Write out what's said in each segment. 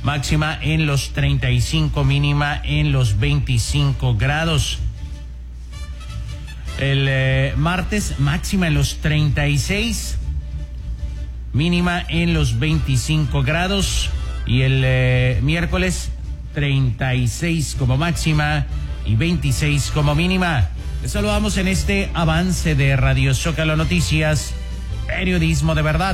máxima en los 35, mínima en los 25 grados. El martes, máxima en los 36, mínima en los 25 grados. Y el miércoles, 36 como máxima y 26 como mínima. Les saludamos en este avance de Radio Zócalo Noticias, periodismo de verdad.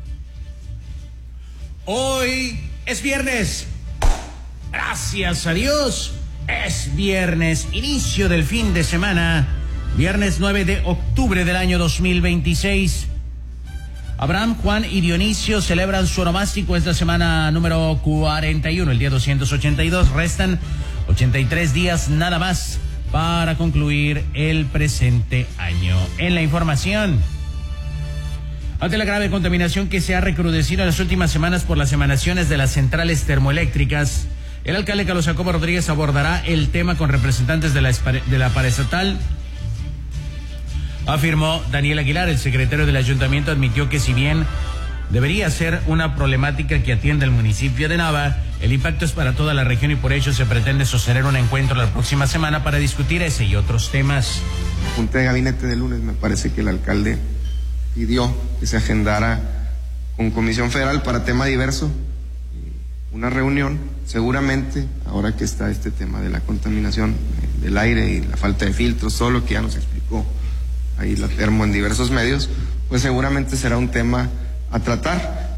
Hoy es viernes. Gracias a Dios. Es viernes, inicio del fin de semana. Viernes 9 de octubre del año 2026. Abraham, Juan y Dionisio celebran su onomástico esta semana número 41, el día 282. Restan 83 días nada más para concluir el presente año. En la información, ante la grave contaminación que se ha recrudecido en las últimas semanas por las emanaciones de las centrales termoeléctricas, el alcalde Carlos Jacobo Rodríguez abordará el tema con representantes de la paraestatal. Afirmó Daniel Aguilar, el secretario del ayuntamiento, admitió que si bien debería ser una problemática que atiende el municipio de Nava, el impacto es para toda la región y por ello se pretende sostener un encuentro la próxima semana para discutir ese y otros temas. Junta de gabinete de lunes, me parece que el alcalde pidió que se agendara con Comisión Federal para tema diverso una reunión, seguramente ahora que está este tema de la contaminación del aire y la falta de filtros, todo lo que ya nos explicó ahí la termo en diversos medios, pues seguramente será un tema a tratar.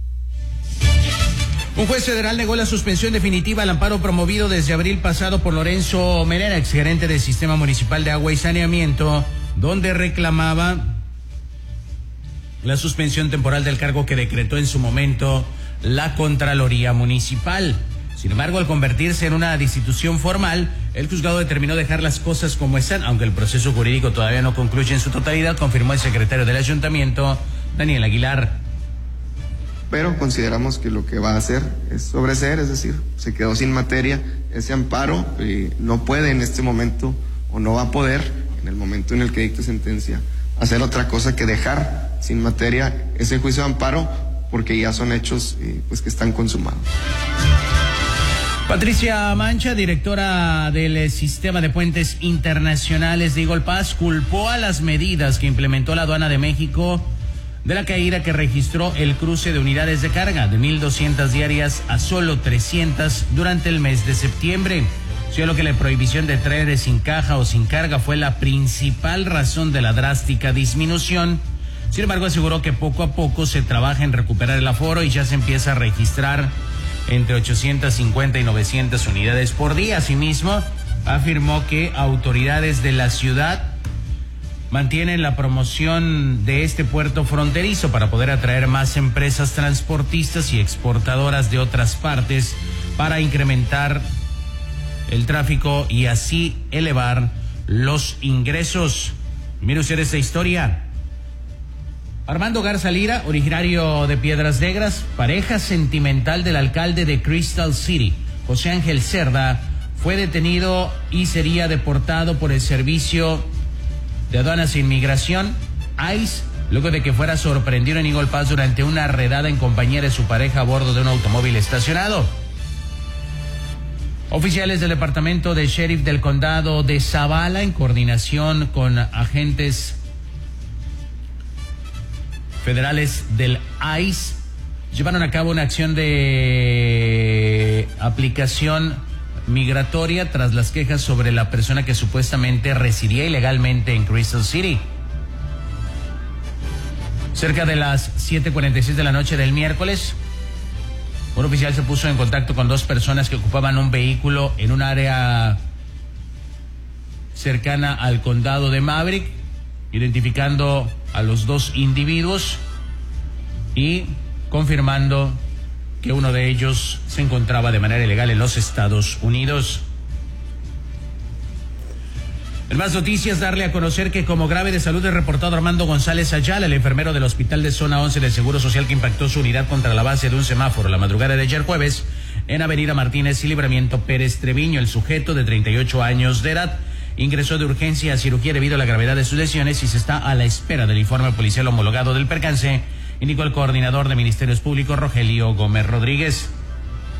Un juez federal negó la suspensión definitiva al amparo promovido desde abril pasado por Lorenzo Melera, exgerente del Sistema Municipal de Agua y Saneamiento, donde reclamaba la suspensión temporal del cargo que decretó en su momento la Contraloría Municipal. Sin embargo, al convertirse en una destitución formal, el juzgado determinó dejar las cosas como están, aunque el proceso jurídico todavía no concluye en su totalidad, confirmó el secretario del ayuntamiento, Daniel Aguilar. Pero consideramos que lo que va a hacer es sobreseer, es decir, se quedó sin materia ese amparo, no puede en este momento, o no va a poder, en el momento en el que dicte sentencia, hacer otra cosa que dejar sin materia ese juicio de amparo, porque ya son hechos pues que están consumados. Patricia Mancha, directora del Sistema de Puentes Internacionales de Eagle Pass, culpó a las medidas que implementó la Aduana de México de la caída que registró el cruce de unidades de carga de 1,200 diarias a solo 300 durante el mes de septiembre. Solo que la prohibición de trenes sin caja o sin carga fue la principal razón de la drástica disminución. Sin embargo, aseguró que poco a poco se trabaja en recuperar el aforo y ya se empieza a registrar entre 850 y 900 unidades por día. Asimismo, afirmó que autoridades de la ciudad mantienen la promoción de este puerto fronterizo para poder atraer más empresas transportistas y exportadoras de otras partes para incrementar el tráfico y así elevar los ingresos. Mire usted esta historia. Armando Garza Lira, originario de Piedras Negras, pareja sentimental del alcalde de Crystal City, José Ángel Cerda, fue detenido y sería deportado por el Servicio de Aduanas e Inmigración, ICE, luego de que fuera sorprendido en Eagle Pass durante una redada en compañía de su pareja a bordo de un automóvil estacionado. Oficiales del Departamento de Sheriff del Condado de Zavala, en coordinación con agentes federales del ICE, llevaron a cabo una acción de aplicación migratoria tras las quejas sobre la persona que supuestamente residía ilegalmente en Crystal City. Cerca de las 7:46 de la noche del miércoles, un oficial se puso en contacto con dos personas que ocupaban un vehículo en un área cercana al condado de Maverick, identificando a los dos individuos y confirmando que uno de ellos se encontraba de manera ilegal en los Estados Unidos. En más noticias, darle a conocer que como grave de salud es reportado Armando González Ayala, el enfermero del Hospital de Zona 11 del Seguro Social, que impactó su unidad contra la base de un semáforo la madrugada de ayer jueves en Avenida Martínez y Libramiento Pérez Treviño. El sujeto, de 38 años de edad, ingresó de urgencia a cirugía debido a la gravedad de sus lesiones y se está a la espera del informe policial homologado del percance, indicó el coordinador de Ministerios Públicos, Rogelio Gómez Rodríguez.